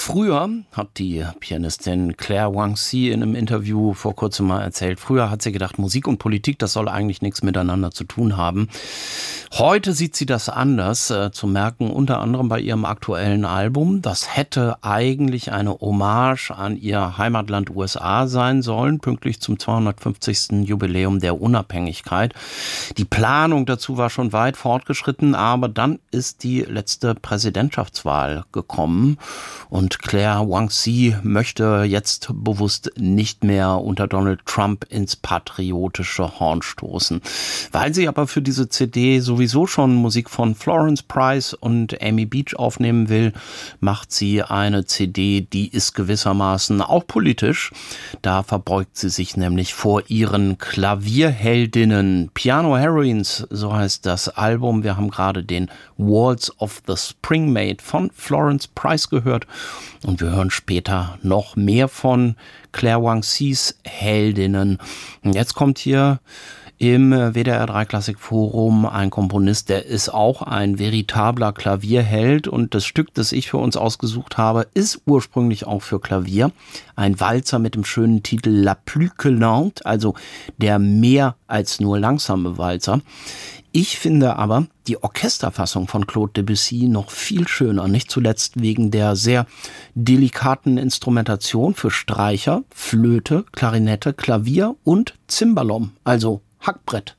Früher hat die Pianistin Claire Wang-Xi in einem Interview vor kurzem mal erzählt, früher hat sie gedacht, Musik und Politik, das soll eigentlich nichts miteinander zu tun haben. Heute sieht sie das anders, zu merken, unter anderem bei ihrem aktuellen Album. Das hätte eigentlich eine Hommage an ihr Heimatland USA sein sollen, pünktlich zum 250. Jubiläum der Unabhängigkeit. Die Planung dazu war schon weit fortgeschritten, aber dann ist die letzte Präsidentschaftswahl gekommen und Claire Wang-Xi möchte jetzt bewusst nicht mehr unter Donald Trump ins patriotische Horn stoßen. Weil sie aber für diese CD sowieso schon Musik von Florence Price und Amy Beach aufnehmen will, macht sie eine CD, die ist gewissermaßen auch politisch. Da verbeugt sie sich nämlich vor ihren Klavierheldinnen. Piano Heroines, so heißt das Album. Wir haben gerade den Waltz of the Spring Maid von Florence Price gehört. Und wir hören später noch mehr von Claire Wang-Xis Heldinnen. Und jetzt kommt hier im WDR 3 Klassik Forum ein Komponist, der ist auch ein veritabler Klavierheld. Und das Stück, das ich für uns ausgesucht habe, ist ursprünglich auch für Klavier. Ein Walzer mit dem schönen Titel La Plus que Lente, also der mehr als nur langsame Walzer. Ich finde aber die Orchesterfassung von Claude Debussy noch viel schöner, nicht zuletzt wegen der sehr delikaten Instrumentation für Streicher, Flöte, Klarinette, Klavier und Cimbalom, also Hackbrett.